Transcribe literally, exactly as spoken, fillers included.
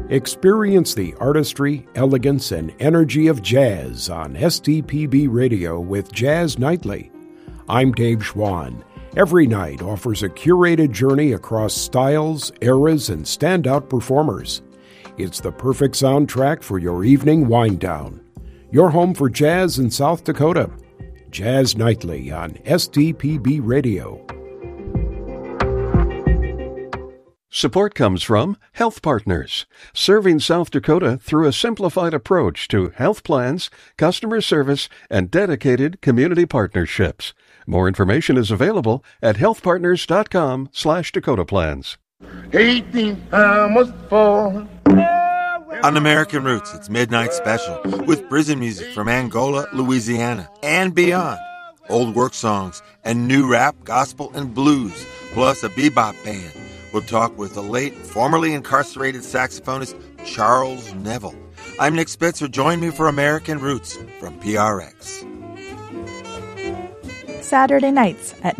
Experience the artistry, elegance, and energy of jazz on S T P B Radio with Jazz Nightly. I'm Dave Schwann. Every night offers a curated journey across styles, eras, and standout performers. It's the perfect soundtrack for your evening wind down. Your home for jazz in South Dakota. Jazz Nightly on S T P B Radio. Support comes from Health Partners, serving South Dakota through a simplified approach to health plans, customer service, and dedicated community partnerships. More information is available at healthpartners.com slash Dakota Plans. eighteen hammers falling. On American Roots, it's Midnight Special with prison music from Angola, Louisiana, and beyond. Old work songs and new rap, gospel, and blues, plus a bebop band. We'll talk with the late, formerly incarcerated saxophonist Charles Neville. I'm Nick Spitzer. Join me for American Roots from P R X. Saturday nights at